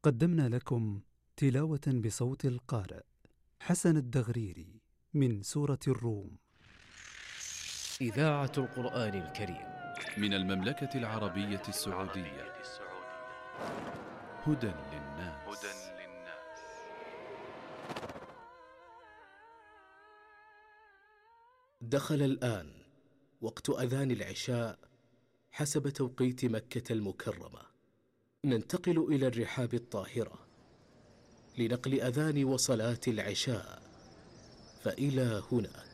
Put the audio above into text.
قدمنا لكم تلاوة بصوت القارئ حسن الدغريري من سورة الروم. إذاعة القرآن الكريم من المملكة العربية السعودية. هدى للناس. دخل الآن وقت أذان العشاء حسب توقيت مكة المكرمة. ننتقل إلى الرحاب الطاهرة لنقل أذان وصلاة العشاء، فإلى هناك.